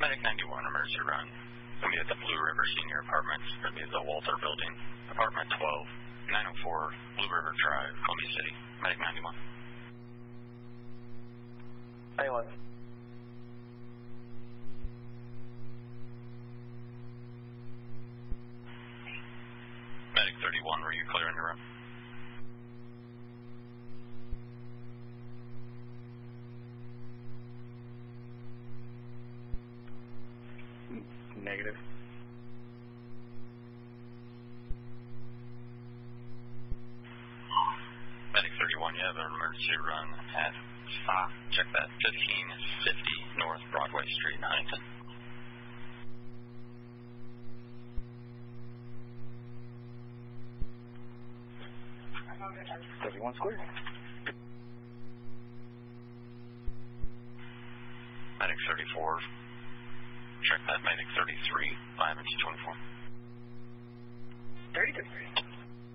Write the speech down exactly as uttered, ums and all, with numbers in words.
Medic ninety-one, emergency run. Going to be at the Blue River Senior Apartments. Going to be at the Walter Building, Apartment twelve, nine oh four Blue River Drive, Columbia City. Medic ninety-one. ninety-one. Medic thirty-one, were you clear on your run? Negative. Medic thirty-one, you have an emergency run at uh, check that, fifteen fifty North Broadway Street, Huntington. thirty-one square. Medic thirty-four, check that. Medic thirty-three, five into twenty-four. thirty-three.